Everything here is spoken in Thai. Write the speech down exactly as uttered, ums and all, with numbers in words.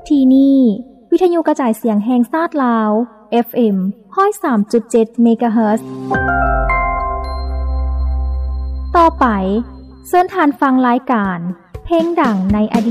ที่นี่วิทยุกระจายเสียงแห่งชาติลาว เอฟ เอ็ม หนึ่งศูนย์สามจุดเจ็ด เมกะเฮิรตซ์ ต่อไปเชิญทานฟังรายการเพลงดังในอดีต